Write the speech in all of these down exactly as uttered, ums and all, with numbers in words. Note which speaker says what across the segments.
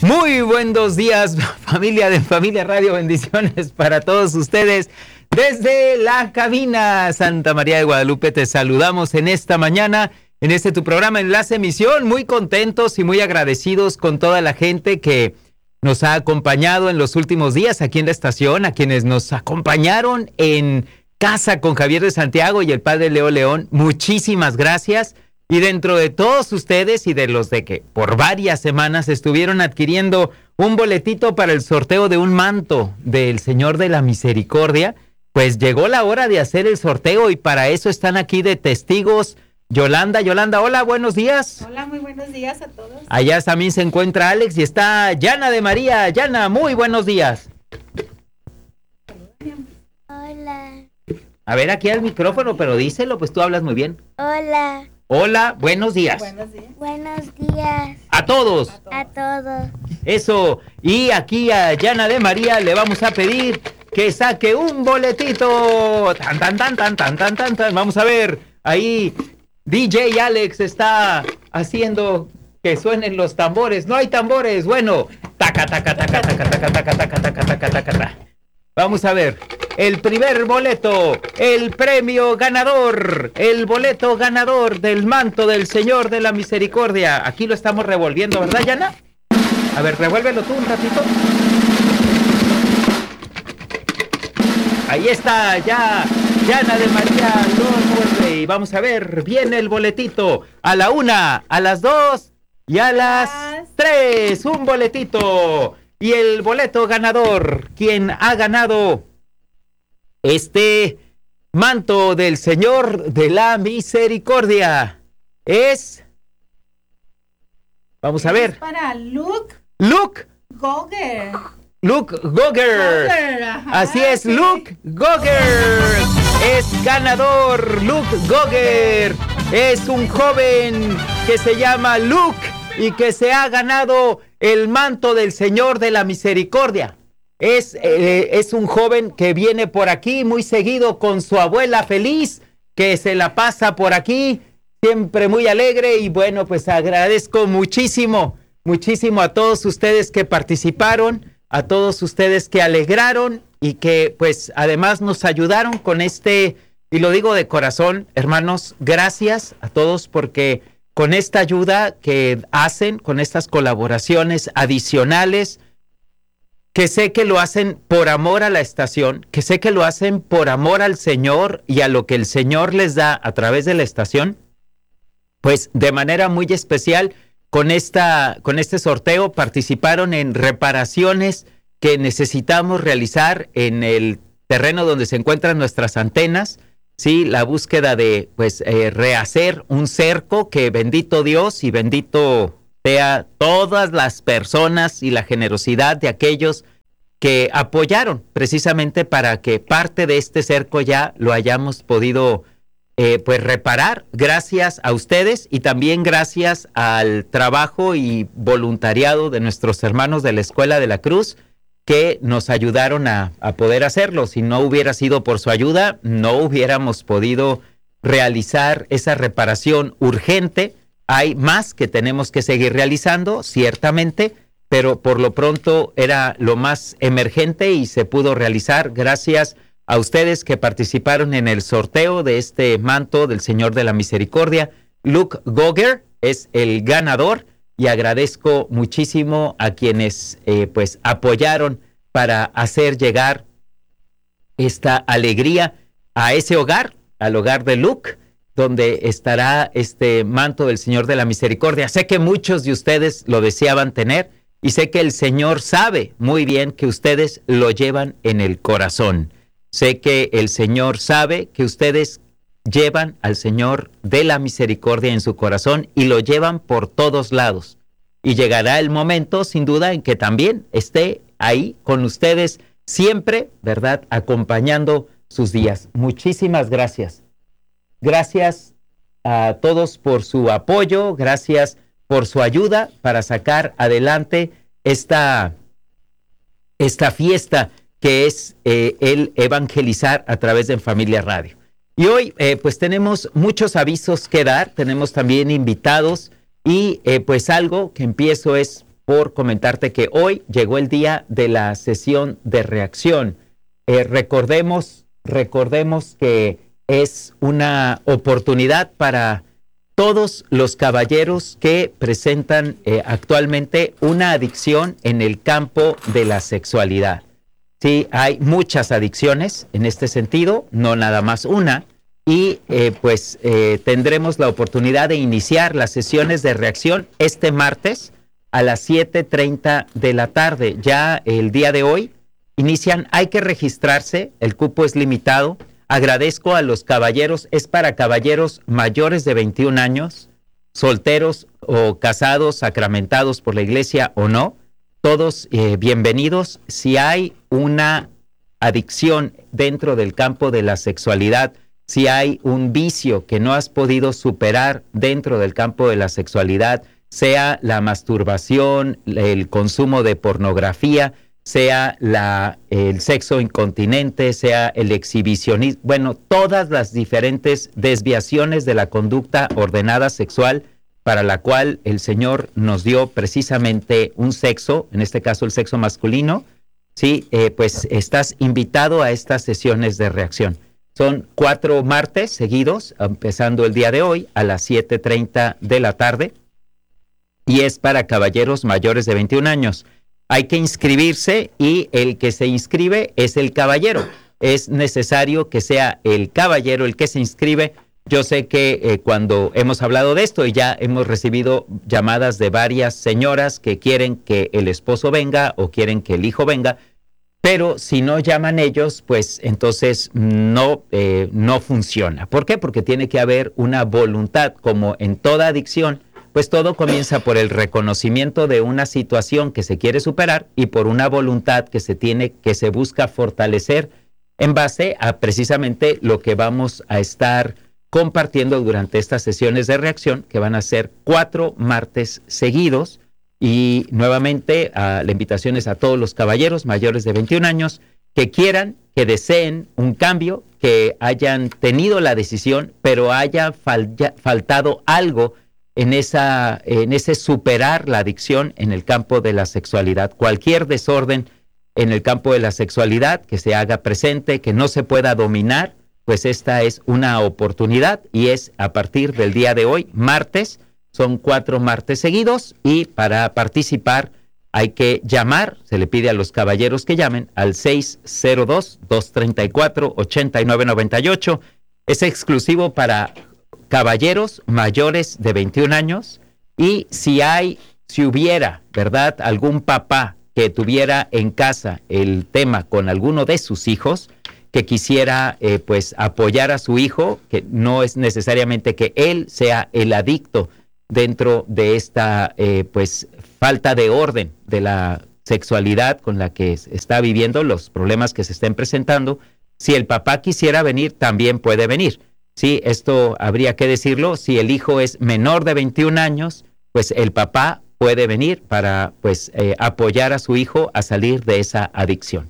Speaker 1: Muy buenos días, familia de Familia Radio, bendiciones para todos ustedes. Desde la cabina Santa María de Guadalupe te saludamos en esta mañana, en este tu programa Enlace Misión, muy contentos y muy agradecidos con toda la gente que nos ha acompañado en los últimos días aquí en la estación, a quienes nos acompañaron en casa con Javier de Santiago y el Padre Leo León, muchísimas gracias. Y dentro de todos ustedes y de los de que por varias semanas estuvieron adquiriendo un boletito para el sorteo de un manto del Señor de la Misericordia, pues llegó la hora de hacer el sorteo y para eso están aquí de testigos Yolanda. Yolanda, hola, buenos días.
Speaker 2: Hola, muy buenos días a todos.
Speaker 1: Allá también se encuentra Alex y está Yana de María. Yana, muy buenos días.
Speaker 3: Hola.
Speaker 1: A ver, aquí al micrófono, pero díselo, pues tú hablas muy bien.
Speaker 3: Hola.
Speaker 1: Hola, buenos días.
Speaker 2: Buenos días.
Speaker 3: Buenos días.
Speaker 1: A todos.
Speaker 3: A todos.
Speaker 1: Eso. Y aquí a Yana de María le vamos a pedir que saque un boletito. Tan, tan, tan, tan, tan, tan, tan, tan. Vamos a ver. Ahí D J Alex está haciendo que suenen los tambores. No hay tambores. Bueno. Taca, taca, taca, taca, taca, taca, taca, taca, taca, taca, taca. Vamos a ver, el primer boleto, el premio ganador, el boleto ganador del manto del Señor de la Misericordia. Aquí lo estamos revolviendo, ¿verdad, Yana? A ver, revuélvelo tú un ratito. Ahí está, ya, Yana de María lo revuelve. Y vamos a ver, viene el boletito a la una, a las dos y a las tres. Un boletito. Y el boleto ganador, quien ha ganado este manto del Señor de la Misericordia, es... Vamos a ver.
Speaker 2: Es para Luke.
Speaker 1: Luke.
Speaker 2: Goger.
Speaker 1: Luke Goger.
Speaker 2: Goger, ajá,
Speaker 1: Así es,
Speaker 2: sí.
Speaker 1: Luke Goger. Es ganador, Luke Goger. Es un joven que se llama Luke y que se ha ganado el manto del Señor de la Misericordia. Es, eh, es un joven que viene por aquí muy seguido con su abuela feliz, que se la pasa por aquí, siempre muy alegre. Y bueno, pues agradezco muchísimo, muchísimo a todos ustedes que participaron, a todos ustedes que alegraron y que pues además nos ayudaron con este, y lo digo de corazón, hermanos, gracias a todos porque con esta ayuda que hacen, con estas colaboraciones adicionales, que sé que lo hacen por amor a la estación, que sé que lo hacen por amor al Señor y a lo que el Señor les da a través de la estación, pues de manera muy especial con, esta, con este sorteo participaron en reparaciones que necesitamos realizar en el terreno donde se encuentran nuestras antenas. Sí, la búsqueda de pues eh, rehacer un cerco que bendito Dios y bendito sea todas las personas y la generosidad de aquellos que apoyaron precisamente para que parte de este cerco ya lo hayamos podido eh, pues reparar. Gracias a ustedes y también gracias al trabajo y voluntariado de nuestros hermanos de la Escuela de la Cruz, que nos ayudaron a, a poder hacerlo. Si no hubiera sido por su ayuda, no hubiéramos podido realizar esa reparación urgente. Hay más que tenemos que seguir realizando, ciertamente, pero por lo pronto era lo más emergente y se pudo realizar gracias a ustedes que participaron en el sorteo de este manto del Señor de la Misericordia. Luke Goger es el ganador. Y agradezco muchísimo a quienes eh, pues apoyaron para hacer llegar esta alegría a ese hogar, al hogar de Luke, donde estará este manto del Señor de la Misericordia. Sé que muchos de ustedes lo deseaban tener y sé que el Señor sabe muy bien que ustedes lo llevan en el corazón. Sé que el Señor sabe que ustedes llevan al Señor de la Misericordia en su corazón y lo llevan por todos lados. Y llegará el momento, sin duda, en que también esté ahí con ustedes siempre, ¿verdad?, acompañando sus días. Muchísimas gracias. Gracias a todos por su apoyo, gracias por su ayuda para sacar adelante esta, esta fiesta que es eh, el evangelizar a través de Familia Radio. Y hoy eh, pues tenemos muchos avisos que dar, tenemos también invitados y eh, pues algo que empiezo es por comentarte que hoy llegó el día de la sesión de reacción. Eh, recordemos, recordemos que es una oportunidad para todos los caballeros que presentan eh, actualmente una adicción en el campo de la sexualidad. Sí, hay muchas adicciones en este sentido, no nada más una, y eh, pues eh, tendremos la oportunidad de iniciar las sesiones de reacción este martes a las siete treinta de la tarde. Ya el día de hoy inician, hay que registrarse, el cupo es limitado. Agradezco a los caballeros, es para caballeros mayores de veintiún años, solteros o casados, sacramentados por la iglesia o no. Todos eh, bienvenidos. Si hay una adicción dentro del campo de la sexualidad, si hay un vicio que no has podido superar dentro del campo de la sexualidad, sea la masturbación, el consumo de pornografía, sea la, el sexo incontinente, sea el exhibicionismo, bueno, todas las diferentes desviaciones de la conducta ordenada sexual, para la cual el Señor nos dio precisamente un sexo, en este caso el sexo masculino, sí, eh, pues estás invitado a estas sesiones de reacción. Son cuatro martes seguidos, empezando el día de hoy a las siete treinta de la tarde, y es para caballeros mayores de veintiún años. Hay que inscribirse y el que se inscribe es el caballero. Es necesario que sea el caballero el que se inscribe. Yo sé que eh, cuando hemos hablado de esto y ya hemos recibido llamadas de varias señoras que quieren que el esposo venga o quieren que el hijo venga, pero si no llaman ellos, pues entonces no, eh, no funciona. ¿Por qué? Porque tiene que haber una voluntad, como en toda adicción, pues todo comienza por el reconocimiento de una situación que se quiere superar y por una voluntad que se tiene, que se busca fortalecer en base a precisamente lo que vamos a estar compartiendo durante estas sesiones de reacción, que van a ser cuatro martes seguidos. Y nuevamente uh, la invitación es a todos los caballeros mayores de veintiún años que quieran, que deseen un cambio, que hayan tenido la decisión, pero haya fal faltado algo en, esa, en ese superar la adicción en el campo de la sexualidad. Cualquier desorden en el campo de la sexualidad que se haga presente, que no se pueda dominar, pues esta es una oportunidad y es a partir del día de hoy, martes. Son cuatro martes seguidos y para participar hay que llamar, se le pide a los caballeros que llamen al seis cero dos, dos tres cuatro, ocho nueve nueve ocho. Es exclusivo para caballeros mayores de veintiún años y si hay, si hubiera, ¿verdad?, algún papá que tuviera en casa el tema con alguno de sus hijos, que quisiera eh, pues apoyar a su hijo, que no es necesariamente que él sea el adicto dentro de esta eh, pues falta de orden de la sexualidad con la que está viviendo, los problemas que se estén presentando. Si el papá quisiera venir, también puede venir. Sí, esto habría que decirlo. Si el hijo es menor de veintiún años, pues el papá puede venir para pues eh, apoyar a su hijo a salir de esa adicción.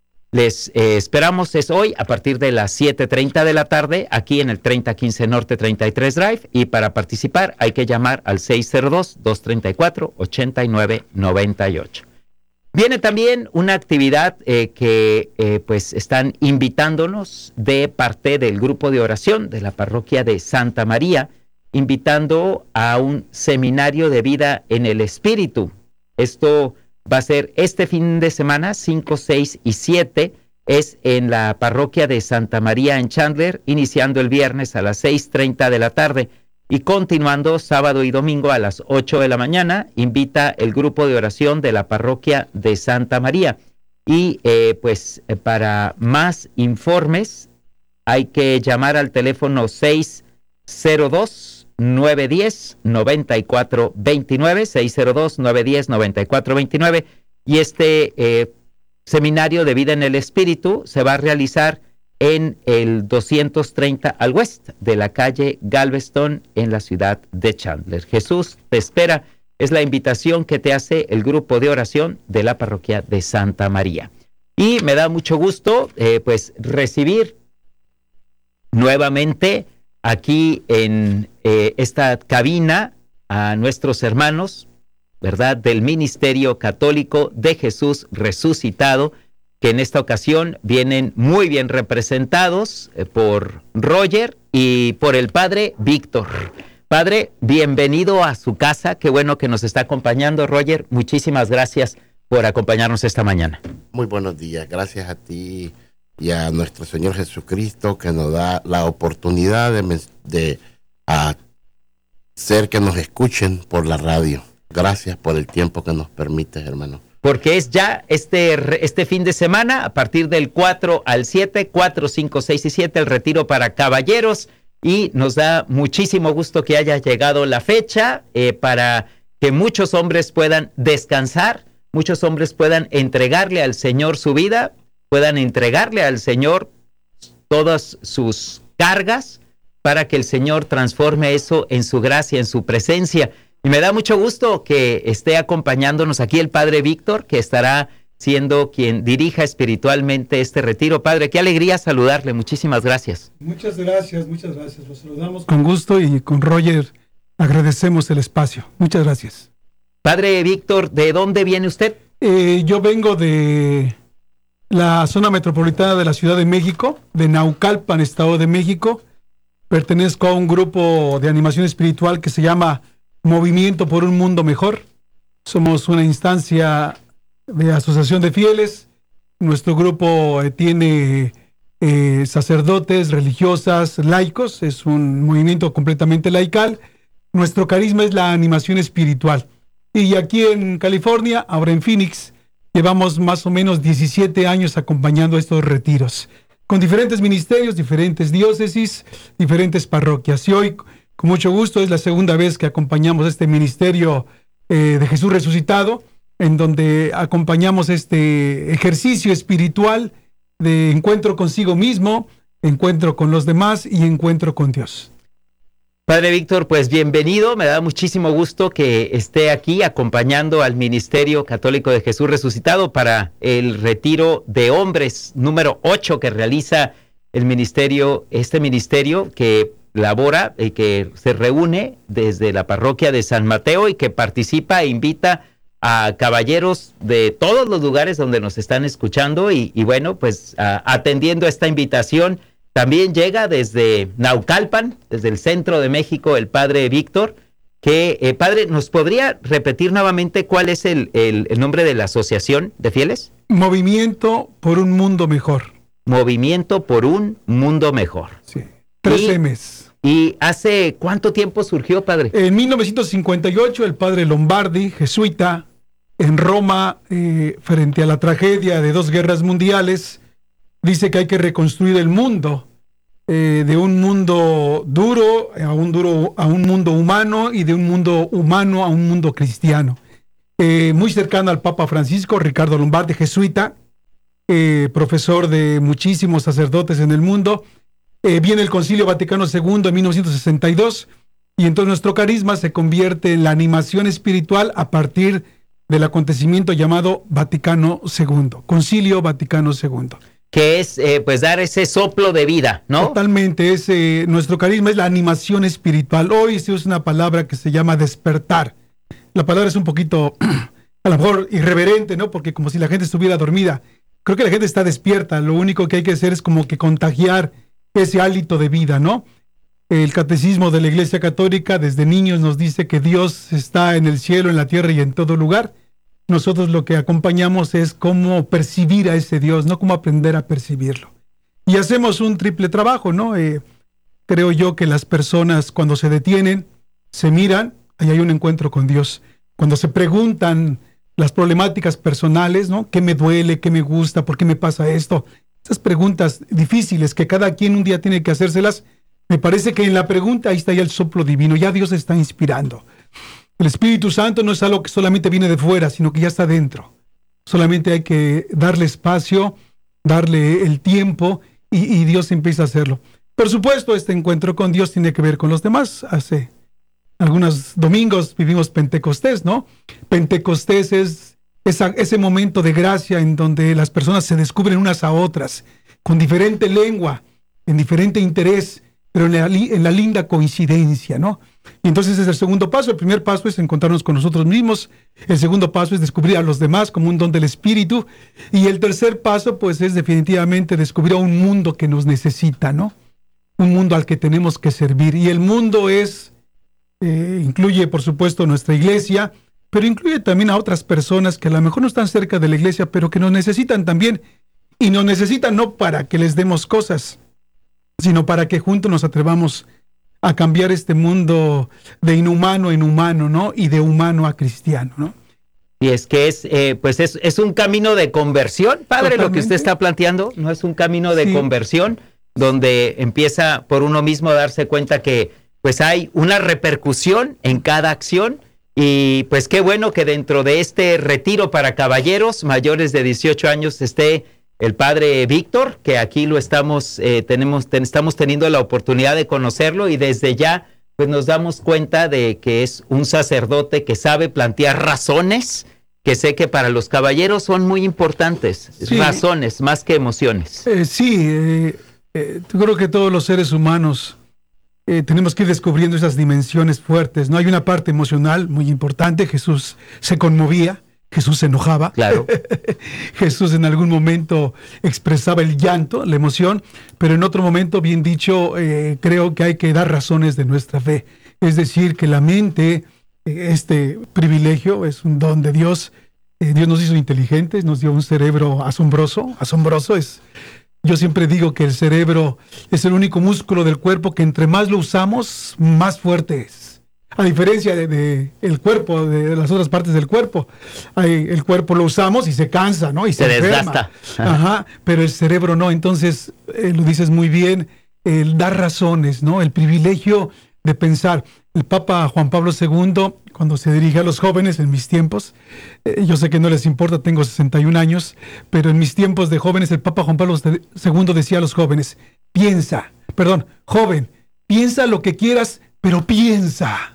Speaker 1: Les eh, esperamos, es hoy a partir de las siete treinta de la tarde aquí en el treinta quince Norte treinta y tres Drive, y para participar hay que llamar al seis cero dos, dos tres cuatro, ocho nueve nueve ocho. Viene también una actividad eh, que eh, pues están invitándonos de parte del grupo de oración de la parroquia de Santa María, invitando a un seminario de vida en el Espíritu. Esto va a ser este fin de semana, cinco, seis y siete, es en la parroquia de Santa María en Chandler, iniciando el viernes a las seis treinta de la tarde y continuando sábado y domingo a las ocho de la mañana. Invita el grupo de oración de la parroquia de Santa María. Y eh, pues para más informes hay que llamar al teléfono seis cero dos, nueve uno cero, nueve cuatro dos nueve, seis cero dos, nueve uno cero, nueve cuatro dos nueve, y este eh, seminario de vida en el Espíritu se va a realizar en el doscientos treinta al West de la calle Galveston en la ciudad de Chandler. Jesús te espera, es la invitación que te hace el grupo de oración de la parroquia de Santa María. Y me da mucho gusto eh, pues recibir nuevamente aquí en eh, esta cabina a nuestros hermanos ¿verdad?, del Ministerio Católico de Jesús Resucitado, que en esta ocasión vienen muy bien representados eh, por Roger y por el Padre Víctor. Padre, bienvenido a su casa, qué bueno que nos está acompañando, Roger, muchísimas gracias por acompañarnos esta mañana.
Speaker 4: Muy buenos días, gracias a ti y a nuestro Señor Jesucristo que nos da la oportunidad de, de hacer que nos escuchen por la radio. Gracias por el tiempo que nos permites, hermano. Porque es ya este, este fin de semana, a partir del cuatro al siete, cuatro, cinco, seis y siete, el retiro para caballeros, y nos da muchísimo gusto que haya llegado la fecha eh, para que muchos hombres puedan descansar, muchos hombres puedan entregarle al Señor su vida, puedan entregarle al Señor todas sus cargas, para que el Señor transforme eso en su gracia, en su presencia. Y me da mucho gusto que esté acompañándonos aquí el Padre Víctor, que estará siendo quien dirija espiritualmente este retiro. Padre, qué alegría saludarle. Muchísimas gracias.
Speaker 5: Muchas gracias, muchas gracias. Los saludamos con gusto y con Roger agradecemos el espacio. Muchas gracias.
Speaker 1: Padre Víctor, ¿de dónde viene usted?
Speaker 5: Eh, yo vengo de la zona metropolitana de la Ciudad de México, de Naucalpan, Estado de México. Pertenezco a un grupo de animación espiritual que se llama Movimiento por un Mundo Mejor. Somos una instancia de asociación de fieles. Nuestro grupo eh, tiene eh, sacerdotes, religiosas, laicos. Es un movimiento completamente laical. Nuestro carisma es la animación espiritual. Y aquí en California, ahora en Phoenix, llevamos más o menos diecisiete años acompañando estos retiros, con diferentes ministerios, diferentes diócesis, diferentes parroquias. Y hoy, con mucho gusto, es la segunda vez que acompañamos este ministerio eh, de Jesús Resucitado, en donde acompañamos este ejercicio espiritual de encuentro consigo mismo, encuentro con los demás y encuentro con Dios.
Speaker 1: Padre Víctor, pues bienvenido. Me da muchísimo gusto que esté aquí acompañando al Ministerio Católico de Jesús Resucitado para el retiro de hombres número ocho que realiza el ministerio, este ministerio que labora y que se reúne desde la parroquia de San Mateo y que participa e invita a caballeros de todos los lugares donde nos están escuchando y, y bueno, pues a, atendiendo a esta invitación, también llega desde Naucalpan, desde el centro de México, el Padre Víctor, que, eh, Padre, ¿nos podría repetir nuevamente cuál es el, el, el nombre de la asociación de fieles?
Speaker 5: Movimiento por un Mundo Mejor.
Speaker 1: Movimiento por un Mundo Mejor.
Speaker 5: Sí, tres M's.
Speaker 1: ¿Y hace cuánto tiempo surgió, Padre?
Speaker 5: En mil novecientos cincuenta y ocho, el Padre Lombardi, jesuita, en Roma, eh, frente a la tragedia de dos guerras mundiales, dice que hay que reconstruir el mundo, eh, de un mundo duro a un, duro a un mundo humano y de un mundo humano a un mundo cristiano. Eh, muy cercano al Papa Francisco, Ricardo Lombardi, jesuita, eh, profesor de muchísimos sacerdotes en el mundo. Eh, viene el Concilio Vaticano segundo en mil novecientos sesenta y dos y entonces nuestro carisma se convierte en la animación espiritual a partir del acontecimiento llamado Vaticano segundo, Concilio Vaticano segundo.
Speaker 1: Que es, eh, pues, dar ese soplo de vida, ¿no?
Speaker 5: Totalmente, es, eh, nuestro carisma es la animación espiritual. Hoy se usa una palabra que se llama despertar. La palabra es un poquito, a lo mejor, irreverente, ¿no? Porque como si la gente estuviera dormida. Creo que la gente está despierta. Lo único que hay que hacer es como que contagiar ese hálito de vida, ¿no? El catecismo de la Iglesia Católica desde niños nos dice que Dios está en el cielo, en la tierra y en todo lugar. Nosotros lo que acompañamos es cómo percibir a ese Dios, no cómo aprender a percibirlo. Y hacemos un triple trabajo, ¿no? Eh, creo yo que las personas cuando se detienen, se miran, ahí hay un encuentro con Dios. Cuando se preguntan las problemáticas personales, ¿no? ¿Qué me duele? ¿Qué me gusta? ¿Por qué me pasa esto? Esas preguntas difíciles que cada quien un día tiene que hacérselas, me parece que en la pregunta ahí está ya el soplo divino, ya Dios está inspirando. El Espíritu Santo no es algo que solamente viene de fuera, sino que ya está dentro. Solamente hay que darle espacio, darle el tiempo y, y Dios empieza a hacerlo. Por supuesto, este encuentro con Dios tiene que ver con los demás. Hace algunos domingos vivimos Pentecostés, ¿no? Pentecostés es esa, ese momento de gracia en donde las personas se descubren unas a otras, con diferente lengua, en diferente interés, pero en la, en la linda coincidencia, ¿no? Y entonces ese es el segundo paso. El primer paso es encontrarnos con nosotros mismos. El segundo paso es descubrir a los demás como un don del Espíritu. Y el tercer paso, pues, es definitivamente descubrir a un mundo que nos necesita, ¿no? Un mundo al que tenemos que servir. Y el mundo es, eh, incluye, por supuesto, nuestra iglesia, pero incluye también a otras personas que a lo mejor no están cerca de la iglesia, pero que nos necesitan también. Y nos necesitan no para que les demos cosas, sino para que juntos nos atrevamos a cambiar este mundo de inhumano en humano, ¿no? Y de humano a cristiano, ¿no?
Speaker 1: Y es que es, eh, pues es, es un camino de conversión, padre. Totalmente. Lo que usted está planteando, ¿no? Es un camino de sí. conversión, donde empieza por uno mismo a darse cuenta que pues hay una repercusión en cada acción. Y pues qué bueno que dentro de este retiro para caballeros mayores de dieciocho años esté el padre Víctor, que aquí lo estamos, eh, tenemos, ten, estamos teniendo la oportunidad de conocerlo, y desde ya pues nos damos cuenta de que es un sacerdote que sabe plantear razones, que sé que para los caballeros son muy importantes, sí. razones más que emociones.
Speaker 5: Eh, sí, eh, eh, yo creo que todos los seres humanos eh, tenemos que ir descubriendo esas dimensiones fuertes, ¿no? Hay una parte emocional muy importante. Jesús se conmovía, Jesús se enojaba.
Speaker 1: Claro.
Speaker 5: Jesús en algún momento expresaba el llanto, la emoción, pero en otro momento, bien dicho, eh, creo que hay que dar razones de nuestra fe. Es decir, que la mente, eh, este privilegio, es un don de Dios. Eh, Dios nos hizo inteligentes, nos dio un cerebro asombroso. Asombroso es... Yo siempre digo que el cerebro es el único músculo del cuerpo que entre más lo usamos, más fuerte es. A diferencia de, de el cuerpo, de las otras partes del cuerpo. Hay, el cuerpo lo usamos y se cansa, ¿no? Y se, se desgasta. Ajá, pero el cerebro no. Entonces, eh, lo dices muy bien, el dar razones, ¿no? El privilegio de pensar. El Papa Juan Pablo segundo, cuando se dirige a los jóvenes en mis tiempos, eh, yo sé que no les importa, tengo sesenta y un años, pero en mis tiempos de jóvenes, el Papa Juan Pablo segundo decía a los jóvenes, piensa, perdón, joven, piensa lo que quieras, pero piensa.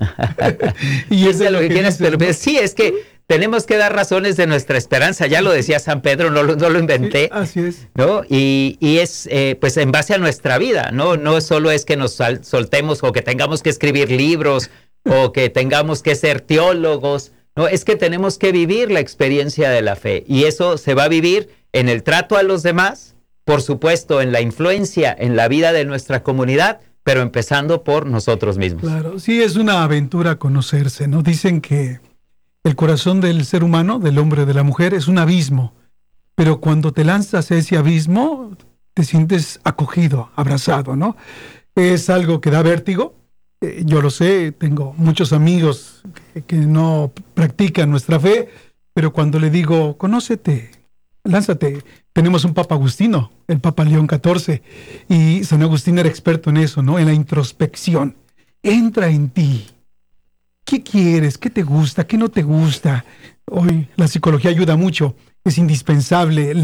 Speaker 1: Y eso es lo que, que quieras, pero ¿no? Sí, es que tenemos que dar razones de nuestra esperanza. Ya lo decía San Pedro, no lo, no lo inventé.
Speaker 5: Sí, así es.
Speaker 1: ¿No? Y, y es eh, pues en base a nuestra vida, ¿no? No solo es que nos sal, soltemos o que tengamos que escribir libros o que tengamos que ser teólogos. No, es que tenemos que vivir la experiencia de la fe. Y eso se va a vivir en el trato a los demás, por supuesto, en la influencia en la vida de nuestra comunidad, pero empezando por nosotros mismos.
Speaker 5: Claro, sí, es una aventura conocerse, ¿no? Dicen que el corazón del ser humano, del hombre, de la mujer, es un abismo, pero cuando te lanzas a ese abismo, te sientes acogido, abrazado, ¿no? Es algo que da vértigo, eh, yo lo sé, tengo muchos amigos que, que no practican nuestra fe, pero cuando le digo, conócete, lánzate. Tenemos un Papa Agustino, el Papa León catorce, y San Agustín era experto en eso, ¿no? En la introspección. Entra en ti. ¿Qué quieres? ¿Qué te gusta? ¿Qué no te gusta? Hoy la psicología ayuda mucho. Es indispensable